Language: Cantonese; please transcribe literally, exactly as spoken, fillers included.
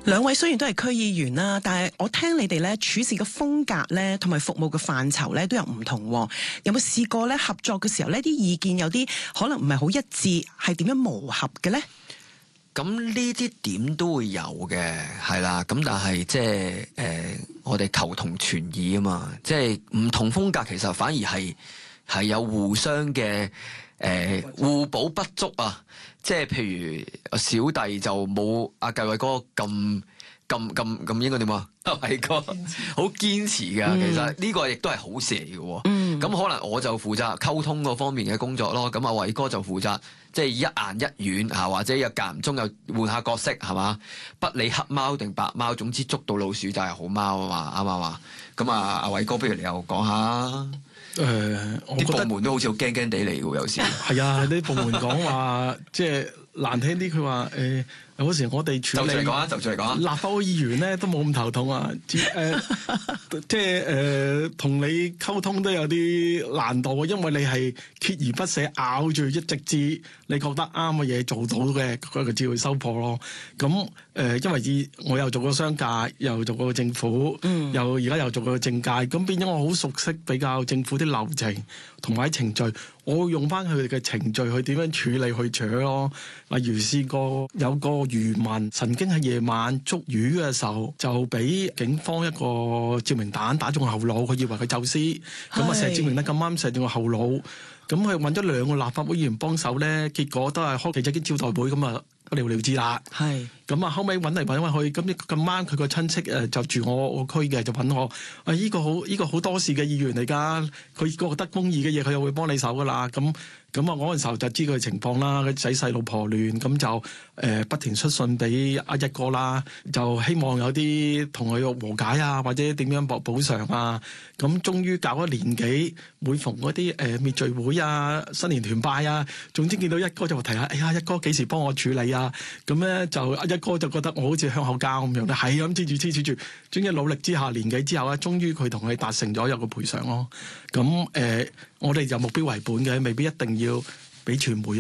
兩位雖然都係區議員啦，但係我聽你哋咧處事嘅風格咧，同埋服務嘅範疇咧都有唔同。有冇試過咧合作嘅時候呢啲意見有啲可能唔係好一致，係點樣磨合嘅咧？ 咁呢啲點都會有嘅，係啦。咁但係即係誒，我哋求同存異啊嘛。即係唔同風格，其實反而係係有互相嘅誒、呃、互補不足啊。即係譬如小弟就冇阿繼偉哥咁咁咁咁應該點啊？阿偉哥好堅持㗎，嗯、其實呢個亦都係好事嚟嘅。咁、嗯、可能我就負責溝通嗰方面嘅工作咯。咁阿偉哥就負責即係一硬一軟嚇，或者又間唔中又換下角色係嘛？不理黑貓定白貓，總之捉到老鼠就係好貓啊嘛，啱唔啱啊？咁啊，阿偉哥，不如你又講下。 誒、呃， 啲部門都好似好驚驚地嚟嘅喎，有時係啊，啲部門講話即係難聽啲，佢話誒有時我哋處理就再講啊，就再講啊，立法會議員咧都冇咁頭痛啊，誒、呃、即係誒同你溝通都有啲難度，因為你係鍥而不捨咬住一直至你覺得啱嘅嘢做到嘅，佢至會收破咯。咁誒、呃，因為我又做過商界，又做過政府，嗯、又而家又做過政界，咁變咗我好熟悉比較政府啲流程同埋程序，我會用翻佢哋嘅程序去點樣處理去取咯。例如試過有個漁民曾經喺夜晚捉魚嘅時候，就俾警方一個照明彈打中後腦，佢以為佢走私，咁啊射照明彈咁啱射中個後腦，咁佢揾咗兩個立法會議員幫手咧，結果都係開記者招待會咁啊，了了之啦。係咁啊，後尾揾嚟揾去，咁咁啱佢個親戚誒就住我個區嘅，就揾我啊，依、這個好依、這個好多事嘅議員嚟㗎，佢覺得公義嘅嘢，佢又會幫你手㗎啦。咁咁啊，嗰陣時候就知佢情況啦，佢仔細老婆亂，咁就誒、呃、不停出信俾阿一哥啦，就希望有啲同佢和解啊，或者點樣補補償啊。咁終於搞咗年幾，每逢嗰啲誒滅罪會啊、新年團拜啊，總之見到一哥就提下，哎呀，一哥幾時幫我處理啊？咁咧就阿一哥就覺得我好似香口膠咁樣咧，係咁黐住黐住住，終於努力之下年幾之後咧，終於佢同佢達成咗有個賠償咯。咁誒、呃，我哋就目標為本嘅，未必一定要俾傳媒